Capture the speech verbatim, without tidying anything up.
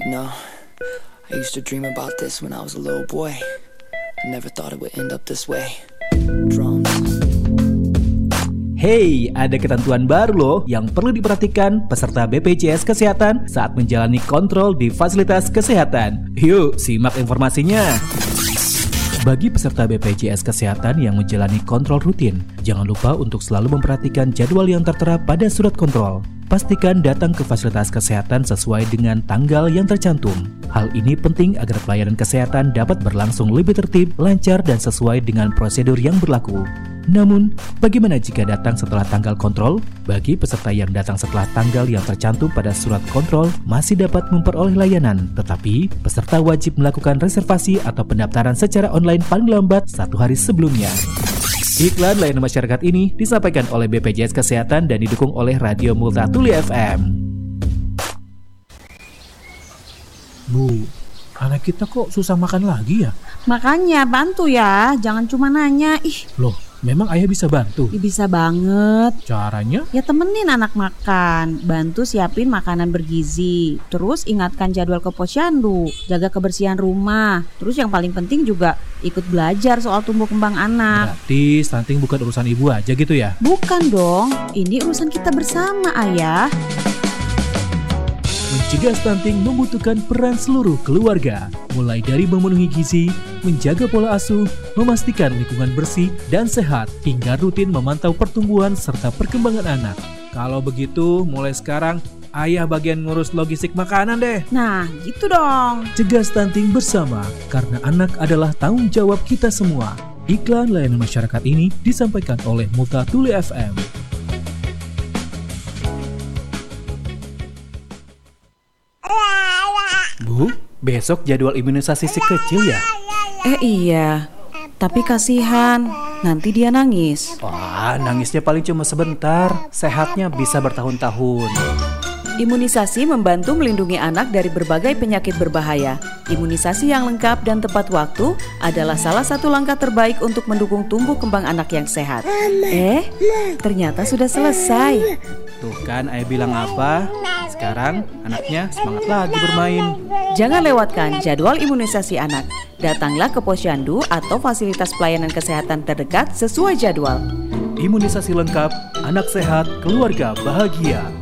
You know, I used to dream about this when I was a little boy. I never thought it would end up this way. Drums. Hey, ada ketentuan baru loh yang perlu diperhatikan peserta B P J S Kesehatan saat menjalani kontrol di fasilitas kesehatan. Yuk, simak informasinya. Bagi peserta B P J S Kesehatan yang menjalani kontrol rutin, jangan lupa untuk selalu memperhatikan jadwal yang tertera pada surat kontrol. Pastikan datang ke fasilitas kesehatan sesuai dengan tanggal yang tercantum. Hal ini penting agar pelayanan kesehatan dapat berlangsung lebih tertib, lancar, dan sesuai dengan prosedur yang berlaku. Namun, bagaimana jika datang setelah tanggal kontrol? Bagi peserta yang datang setelah tanggal yang tercantum pada surat kontrol, masih dapat memperoleh layanan. Tetapi, peserta wajib melakukan reservasi atau pendaftaran secara online paling lambat satu hari sebelumnya. Iklan layanan masyarakat ini disampaikan oleh B P J S Kesehatan dan didukung oleh Radio Multa Tuli F M. Bu, anak kita kok susah makan lagi ya? Makanya bantu ya, jangan cuma nanya. Ih, Loh, memang ayah bisa bantu? bisa banget. Caranya? Ya temenin anak makan, bantu siapin makanan bergizi. Terus ingatkan jadwal ke posyandu, jaga kebersihan rumah. Terus yang paling penting juga ikut belajar soal tumbuh kembang anak. Berarti stunting bukan urusan ibu aja gitu ya? Bukan dong, ini urusan kita bersama, ayah. Mencegah stunting membutuhkan peran seluruh keluarga, mulai dari memenuhi gizi, menjaga pola asuh, memastikan lingkungan bersih dan sehat, hingga rutin memantau pertumbuhan serta perkembangan anak. Kalau begitu, mulai sekarang, ayah bagian ngurus logistik makanan deh. Nah, gitu dong. Cegah stunting bersama, karena anak adalah tanggung jawab kita semua. Iklan layanan masyarakat ini disampaikan oleh Multa Tuli F M. Bu, besok jadwal imunisasi si kecil ya? Eh iya, tapi kasihan, nanti dia nangis. Wah, nangisnya paling cuma sebentar, sehatnya bisa bertahun-tahun. Imunisasi membantu melindungi anak dari berbagai penyakit berbahaya. Imunisasi yang lengkap dan tepat waktu adalah salah satu langkah terbaik untuk mendukung tumbuh kembang anak yang sehat. Eh, ternyata sudah selesai. Tuh kan, ayah bilang apa? Sekarang anaknya semangat lagi bermain. Jangan lewatkan jadwal imunisasi anak. Datanglah ke posyandu atau fasilitas pelayanan kesehatan terdekat sesuai jadwal. Imunisasi lengkap, anak sehat, keluarga bahagia.